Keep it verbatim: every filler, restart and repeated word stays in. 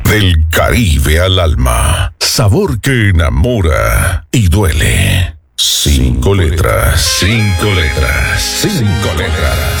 Del Caribe al alma. Sabor que enamora y duele. Cinco letras, cinco letras, cinco letras.